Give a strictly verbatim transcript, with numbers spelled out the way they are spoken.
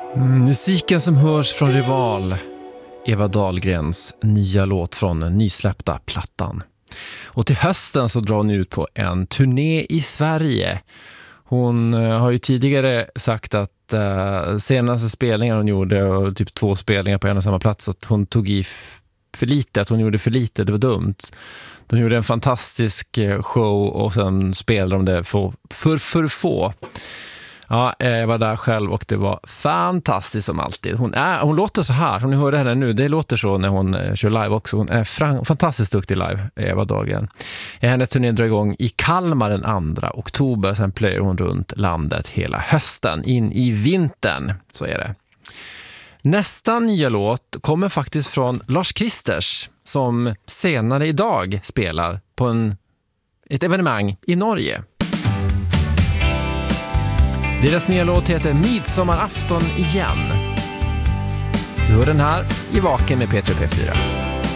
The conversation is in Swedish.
Mm, musiken som hörs från Rival, Eva Dahlgrens nya låt från den nysläppta plattan. Och till hösten så drar hon ut på en turné i Sverige. Hon uh, har ju tidigare sagt att uh, senaste spelningar hon gjorde, och typ två spelningar på en och samma plats, att hon tog i f- för lite, att hon gjorde för lite, det var dumt. De gjorde en fantastisk show och sen spelade de det för för, för få. Ja, jag var där själv och det var fantastiskt som alltid. Hon, är, hon låter så här, som ni hörde henne nu, det låter så när hon eh, kör live också. Hon är fram, fantastiskt duktig live, Eva Dahlgren. Hennes turné drar igång i Kalmar den andra oktober, sen plöjer hon runt landet hela hösten, in i vintern, så är det. Nästa nya låt kommer faktiskt från Lars Kristers, som senare idag spelar på en, ett evenemang i Norge. Deras nya låt heter Midsommarafton igen. Du hör den här i Vaken med P tre P fyra.